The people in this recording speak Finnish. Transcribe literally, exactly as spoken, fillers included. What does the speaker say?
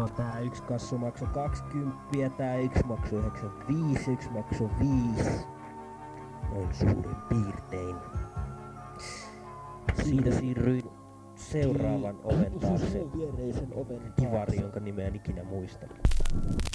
Joo, tää yksi kassu maksoi kaksikymmentä, tää yksi maksoi yhdeksänkymmentäviisi, yksi maksoi viisi. Noin suurin piirtein. Siitä siirryin seuraavan oven taakse. Viereisen oven kivari, jonka nimeä en ikinä muista.